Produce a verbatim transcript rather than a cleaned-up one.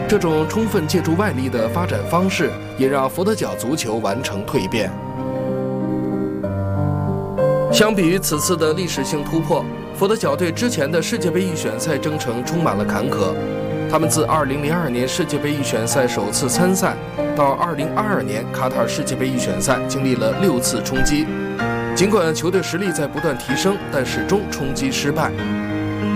这种充分借助外力的发展方式，也让佛得角足球完成蜕变。相比于此次的历史性突破，佛得角对之前的世界杯预选赛征程充满了坎坷。他们自二零零二年世界杯预选赛首次参赛，到二零二二年卡塔尔世界杯预选赛，经历了六次冲击。尽管球队实力在不断提升，但始终冲击失败。